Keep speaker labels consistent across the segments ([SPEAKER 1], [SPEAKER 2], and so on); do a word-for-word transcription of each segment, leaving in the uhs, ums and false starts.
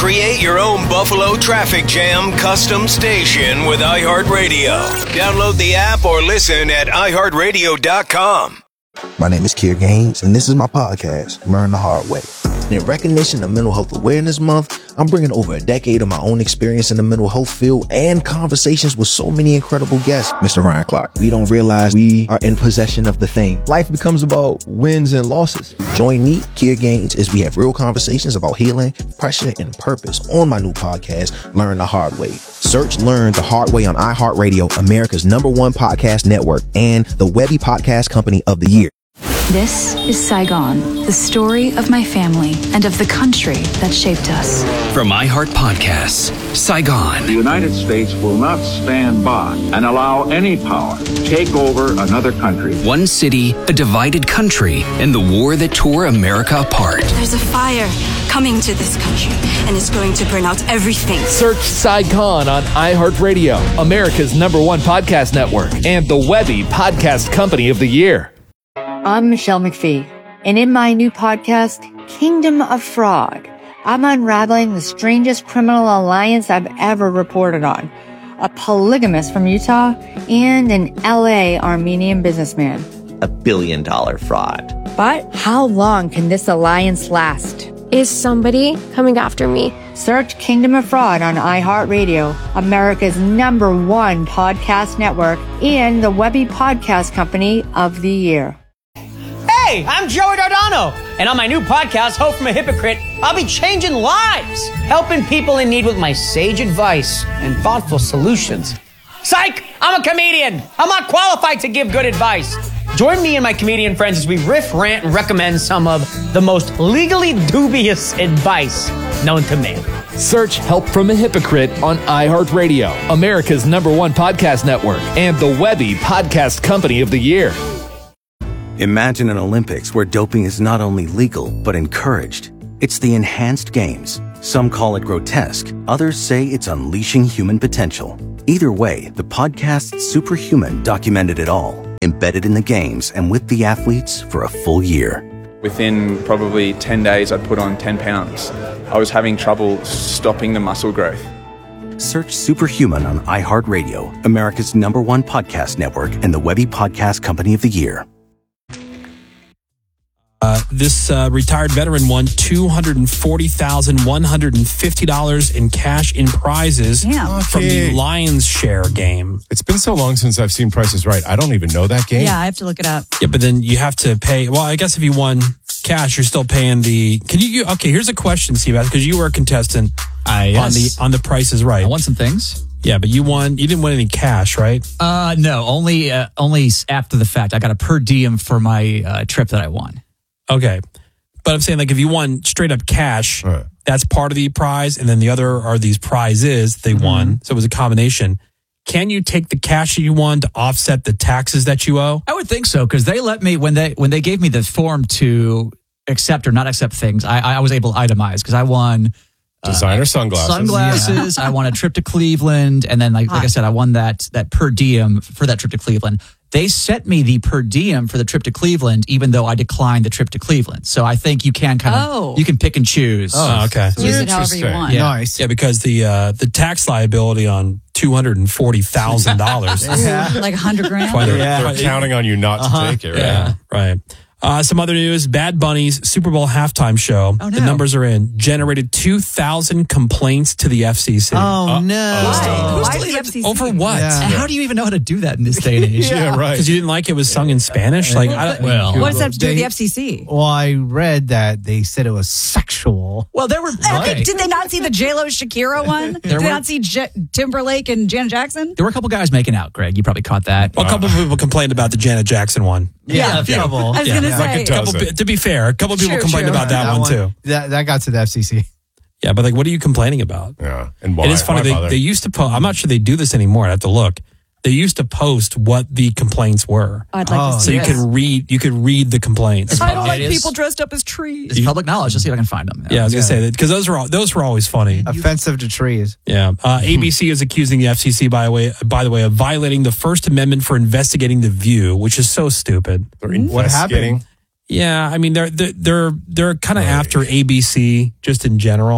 [SPEAKER 1] Create your own Buffalo Traffic Jam custom station with iHeartRadio. Download the app or listen at i heart radio dot com.
[SPEAKER 2] My name is Kier Gaines, and this is my podcast, Learn the Hard Way. And in recognition of Mental Health Awareness Month, I'm bringing over a decade of my own experience in the mental health field and conversations with so many incredible guests. Mister Ryan Clark, we don't realize we are in possession of the thing. Life becomes about wins and losses. Join me, Kier Gaines, as we have real conversations about healing, pressure, and purpose on my new podcast, Learn the Hard Way. Search Learn the Hard Way on iHeartRadio, America's number one podcast network, and the Webby Podcast Company of the Year.
[SPEAKER 3] This is Saigon, the story of my family and of the country that shaped us.
[SPEAKER 4] From iHeart Podcasts, Saigon.
[SPEAKER 5] The United States will not stand by and allow any power to take over another country.
[SPEAKER 4] One city, a divided country, and the war that tore America apart.
[SPEAKER 6] There's a fire coming to this country, and it's going to burn out everything.
[SPEAKER 7] Search Saigon on iHeartRadio, America's number one podcast network, and the Webby Podcast Company of the Year.
[SPEAKER 8] I'm Michelle McPhee, and in my new podcast, Kingdom of Fraud, I'm unraveling the strangest criminal alliance I've ever reported on. A polygamist from Utah and an L A Armenian businessman.
[SPEAKER 9] A billion dollar fraud.
[SPEAKER 8] But how long can this alliance last?
[SPEAKER 10] Is somebody coming after me?
[SPEAKER 8] Search Kingdom of Fraud on iHeartRadio, America's number one podcast network, and the Webby Podcast Company of the Year.
[SPEAKER 11] Hey, I'm Joey Dardano, and on my new podcast, Hope from a Hypocrite, I'll be changing lives, helping people in need with my sage advice and thoughtful solutions. Psych! I'm a comedian. I'm not qualified to give good advice. Join me and my comedian friends as we riff, rant, and recommend some of the most legally dubious advice known to man.
[SPEAKER 7] Search Help from a Hypocrite on iHeartRadio, America's number one podcast network, and the Webby Podcast Company of the Year.
[SPEAKER 12] Imagine an Olympics where doping is not only legal, but encouraged. It's the enhanced games. Some call it grotesque. Others say it's unleashing human potential. Either way, the podcast Superhuman documented it all, embedded in the games and with the athletes for a full year.
[SPEAKER 13] Within probably ten days, I'd put on ten pounds. I was having trouble stopping the muscle growth.
[SPEAKER 12] Search Superhuman on iHeartRadio, America's number one podcast network, and the Webby Podcast Company of the Year.
[SPEAKER 14] Uh, this uh, retired veteran won two hundred forty thousand one hundred fifty dollars in cash in prizes
[SPEAKER 15] yeah.
[SPEAKER 14] from
[SPEAKER 15] okay.
[SPEAKER 14] the Lions Share game.
[SPEAKER 15] It's been so long since I've seen Price is Right. I don't even know that game.
[SPEAKER 16] Yeah, I have to look it up.
[SPEAKER 14] Yeah, but then you have to pay. Well, I guess if you won cash, you're still paying the. Can you? you okay, here's a question, Seabass, because you were a contestant
[SPEAKER 17] uh, yes.
[SPEAKER 14] on the on the Price is Right.
[SPEAKER 17] I won some things.
[SPEAKER 14] Yeah, but you won. You didn't win any cash, right?
[SPEAKER 17] Uh, no, only uh, only after the fact. I got a per diem for my uh, trip that I won.
[SPEAKER 14] Okay. But I'm saying, like, if you won straight up cash, right. that's part of the prize. And then the other are these prizes they mm-hmm. won. So it was a combination. Can you take the cash that you won to offset the taxes that you owe?
[SPEAKER 17] I would think so, because they let me, when they when they gave me the form to accept or not accept things, I, I was able to itemize, because I won
[SPEAKER 15] designer uh, sunglasses.
[SPEAKER 17] Sunglasses. Yeah. I won a trip to Cleveland. And then, like, like I said, I won that that per diem for that trip to Cleveland. They sent me the per diem for the trip to Cleveland, even though I declined the trip to Cleveland. So I think you can kind of,
[SPEAKER 16] oh.
[SPEAKER 17] you can pick and choose.
[SPEAKER 14] Oh, okay.
[SPEAKER 16] Use it however you want.
[SPEAKER 14] Yeah.
[SPEAKER 15] Nice.
[SPEAKER 14] Yeah, because the uh, the tax liability on two hundred forty thousand dollars.
[SPEAKER 16] yeah. Like a hundred grand?
[SPEAKER 15] They're, yeah. they're counting on you not uh-huh. to take it, right?
[SPEAKER 14] Yeah, right. Uh, some other news, Bad Bunny's Super Bowl halftime show,
[SPEAKER 16] oh, no.
[SPEAKER 14] the numbers are in, generated two thousand complaints to the F C C.
[SPEAKER 16] Oh, uh, no.
[SPEAKER 17] Why?
[SPEAKER 16] Who's Why the F C C?
[SPEAKER 14] Over what?
[SPEAKER 17] Yeah. And how do you even know how to do that in this day and age?
[SPEAKER 15] yeah. yeah, right.
[SPEAKER 14] Because you didn't like it was sung in Spanish? Like,
[SPEAKER 16] well,
[SPEAKER 14] I don't,
[SPEAKER 17] well,
[SPEAKER 16] what does that have to do
[SPEAKER 18] they,
[SPEAKER 16] with the F C C?
[SPEAKER 18] Well, I read that they said it was sexual.
[SPEAKER 17] Well, there were...
[SPEAKER 16] Okay, did they not see the J-Lo Shakira one? Did
[SPEAKER 17] there
[SPEAKER 16] they
[SPEAKER 17] were,
[SPEAKER 16] not see J- Timberlake and Janet Jackson?
[SPEAKER 17] There were a couple guys making out, Greg. You probably caught that.
[SPEAKER 14] Well, a couple of people complained about the Janet Jackson one.
[SPEAKER 16] Yeah,
[SPEAKER 18] yeah.
[SPEAKER 16] I was
[SPEAKER 14] yeah.
[SPEAKER 16] going to
[SPEAKER 14] yeah.
[SPEAKER 16] say.
[SPEAKER 14] Like couple, to be fair, a couple of people
[SPEAKER 16] True,
[SPEAKER 14] complained
[SPEAKER 16] true.
[SPEAKER 14] about that, that one, one too.
[SPEAKER 18] That, that got to the F C C.
[SPEAKER 14] Yeah, but like, what are you complaining about?
[SPEAKER 15] Yeah, and why?
[SPEAKER 14] It is funny.
[SPEAKER 15] Why
[SPEAKER 14] They,
[SPEAKER 15] bother?
[SPEAKER 14] they used to post, I'm not sure they do this anymore. I have to look. They used to post what the complaints were.
[SPEAKER 16] I'd like
[SPEAKER 18] Oh.
[SPEAKER 16] to see
[SPEAKER 14] So you
[SPEAKER 16] this.
[SPEAKER 14] could read, you could read the complaints.
[SPEAKER 16] I don't like
[SPEAKER 17] It is-
[SPEAKER 16] people dressed up as trees.
[SPEAKER 17] It's public knowledge. Let's see if I can find them.
[SPEAKER 14] Yeah, I was gonna say that because those were all, those were always funny.
[SPEAKER 18] Offensive to trees.
[SPEAKER 14] Yeah, uh, A B C is accusing the F C C by the way, by the way, of violating the First Amendment for investigating The View, which is so stupid.
[SPEAKER 15] What happened?
[SPEAKER 14] Yeah, I mean they're they're they're, they're kind of right. after A B C just in general.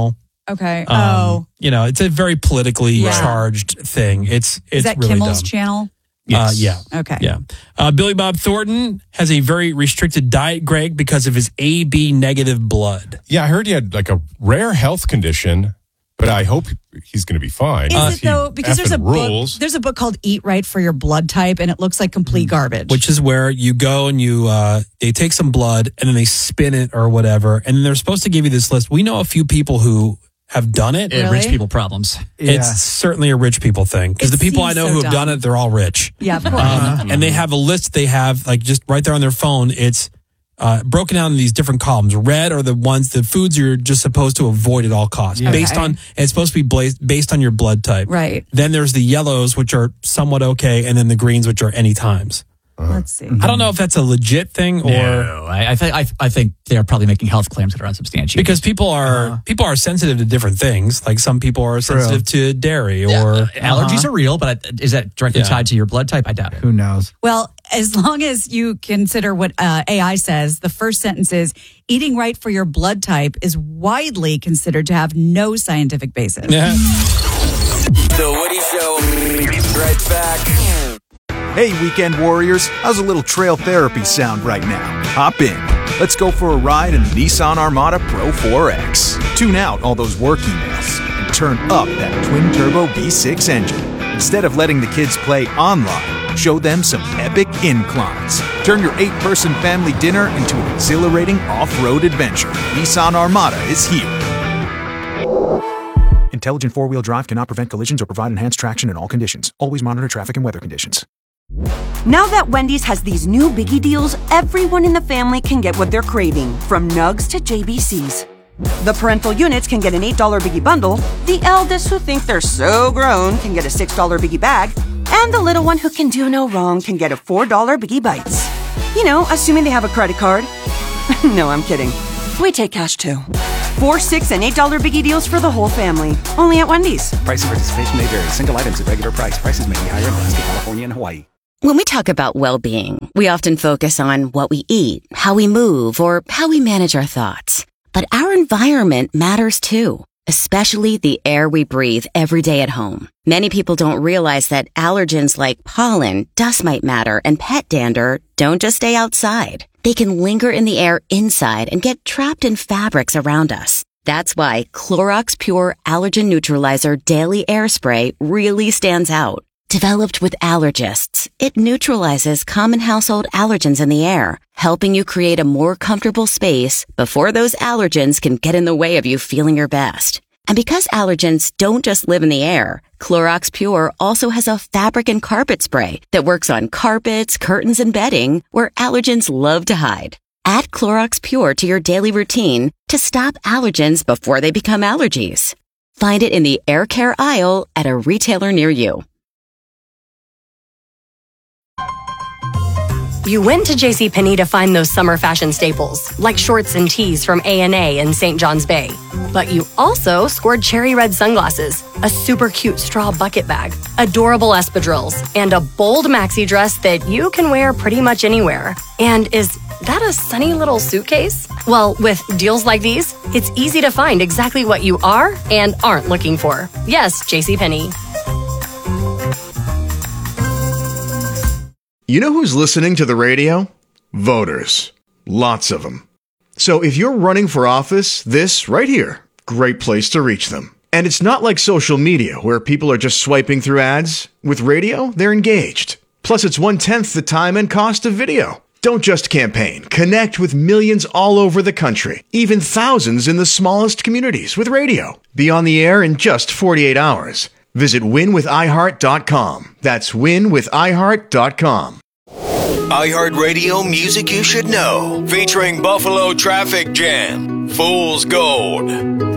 [SPEAKER 16] Okay.
[SPEAKER 14] Um,
[SPEAKER 16] oh.
[SPEAKER 14] You know, it's a very politically
[SPEAKER 16] Yeah.
[SPEAKER 14] charged thing. It's it's
[SPEAKER 16] Is that
[SPEAKER 14] really
[SPEAKER 16] Kimmel's
[SPEAKER 14] dumb.
[SPEAKER 16] channel?
[SPEAKER 14] Uh, yeah.
[SPEAKER 16] Okay.
[SPEAKER 14] Yeah. Uh, Billy Bob Thornton has a very restricted diet, Greg, because of his A B negative blood.
[SPEAKER 15] Yeah, I heard he had like a rare health condition, but I hope he's going to be fine.
[SPEAKER 16] Is it though? Because there's a
[SPEAKER 15] rules.
[SPEAKER 16] book. There's a book called "Eat Right for Your Blood Type," and it looks like complete garbage.
[SPEAKER 14] Which is where you go and you uh, they take some blood and then they spin it or whatever, and then they're supposed to give you this list. We know a few people who have done it.
[SPEAKER 17] Yeah, Rich people problems.
[SPEAKER 14] It's
[SPEAKER 17] Yeah.
[SPEAKER 14] certainly a rich people thing because
[SPEAKER 16] It
[SPEAKER 14] the people I
[SPEAKER 16] seems
[SPEAKER 14] know
[SPEAKER 16] so
[SPEAKER 14] who have
[SPEAKER 16] dumb.
[SPEAKER 14] done it, they're all rich.
[SPEAKER 16] Yeah, of course.
[SPEAKER 14] Um, and they have a list. They have like just right there on their phone. It's uh, broken down in these different columns. Red are the ones, the foods you're just supposed to avoid at all costs,
[SPEAKER 16] Yeah.
[SPEAKER 14] based
[SPEAKER 16] Okay.
[SPEAKER 14] on. And it's supposed to be bla- based on your blood type.
[SPEAKER 16] Right.
[SPEAKER 14] Then there's the yellows, which are somewhat okay, and then the greens, which are any times.
[SPEAKER 16] Let's see.
[SPEAKER 14] I don't know if that's a legit thing or
[SPEAKER 17] No, I, I think I, I think they're probably making health claims that are unsubstantiated.
[SPEAKER 14] because people are
[SPEAKER 17] Uh-huh.
[SPEAKER 14] people are sensitive to different things. Like some people are
[SPEAKER 17] True.
[SPEAKER 14] sensitive to dairy
[SPEAKER 17] Yeah,
[SPEAKER 14] or
[SPEAKER 17] uh, allergies are real, but is that directly
[SPEAKER 14] Yeah.
[SPEAKER 17] tied to your blood type? I doubt it.
[SPEAKER 18] Who knows?
[SPEAKER 16] Well, as long as you consider what uh, A I says, the first sentence is eating right for your blood type is widely considered to have no scientific basis.
[SPEAKER 14] Yeah.
[SPEAKER 1] The Woody Show. Right back.
[SPEAKER 19] Hey, weekend warriors, how's a little trail therapy sound right now? Hop in. Let's go for a ride in the Nissan Armada Pro four X. Tune out all those work emails and turn up that twin-turbo V six engine. Instead of letting the kids play online, show them some epic inclines. Turn your eight-person family dinner into an exhilarating off-road adventure. Nissan Armada is here. Intelligent four-wheel drive cannot prevent collisions or provide enhanced traction in all conditions. Always monitor traffic and weather conditions.
[SPEAKER 20] Now that Wendy's has these new biggie deals, everyone in the family can get what they're craving, from nugs to J B Cs. The parental units can get an eight dollar biggie bundle, the eldest who think they're so grown can get a six dollar biggie bag, and the little one who can do no wrong can get a four dollar biggie bites. You know, assuming they have a credit card. No, I'm kidding. We take cash too. Four, six, and eight dollar biggie deals for the whole family. Only at Wendy's.
[SPEAKER 21] Price and participation may vary. Single items at regular price. Prices may be higher in Alaska, California, and Hawaii.
[SPEAKER 22] When we talk about well-being, we often focus on what we eat, how we move, or how we manage our thoughts. But our environment matters too, especially the air we breathe every day at home. Many people don't realize that allergens like pollen, dust mite matter, and pet dander don't just stay outside. They can linger in the air inside and get trapped in fabrics around us. That's why Clorox Pure Allergen Neutralizer Daily Air Spray really stands out. Developed with allergists, it neutralizes common household allergens in the air, helping you create a more comfortable space before those allergens can get in the way of you feeling your best. And because allergens don't just live in the air, Clorox Pure also has a fabric and carpet spray that works on carpets, curtains, and bedding where allergens love to hide. Add Clorox Pure to your daily routine to stop allergens before they become allergies. Find it in the air care aisle at a retailer near you.
[SPEAKER 23] You went to JCPenney to find those summer fashion staples, like shorts and tees from A and A in Saint John's Bay. But you also scored cherry red sunglasses, a super cute straw bucket bag, adorable espadrilles, and a bold maxi dress that you can wear pretty much anywhere. And is that a sunny little suitcase? Well, with deals like these, it's easy to find exactly what you are and aren't looking for. Yes, JCPenney.
[SPEAKER 24] You know who's listening to the radio? Voters. Lots of them. So if you're running for office, this right here, great place to reach them. And it's not like social media where people are just swiping through ads. With radio, they're engaged. Plus, it's one-tenth the time and cost of video. Don't just campaign. Connect with millions all over the country, even thousands in the smallest communities with radio. Be on the air in just forty-eight hours. Visit win with i heart dot com. That's win with i heart dot com.
[SPEAKER 1] iHeartRadio Music You Should Know, featuring Buffalo Traffic Jam, Fool's Gold.